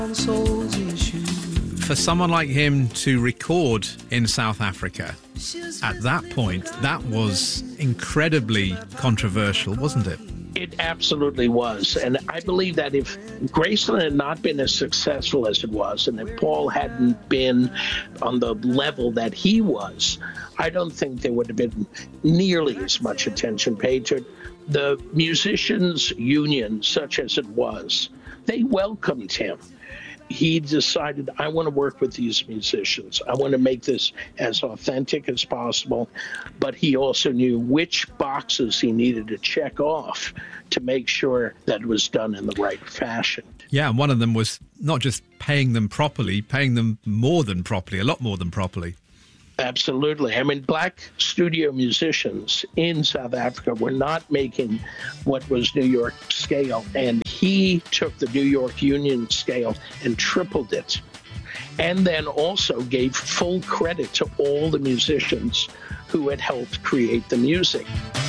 For someone like him to record in South Africa at that point, that was incredibly controversial, wasn't it? It absolutely was. And I believe that if Graceland had not been as successful as it was, and if Paul hadn't been on the level that he was, I don't think there would have been nearly as much attention paid to it. The musicians' union, such as it was, they welcomed him. He decided, I want to work with these musicians. I want to make this as authentic as possible. But he also knew which boxes he needed to check off to make sure that it was done in the right fashion. Yeah, and one of them was not just paying them properly, paying them more than properly, a lot more than properly. Absolutely. I mean, black studio musicians in South Africa were not making what was New York scale, and he took the New York Union scale and tripled it, and then also gave full credit to all the musicians who had helped create the music.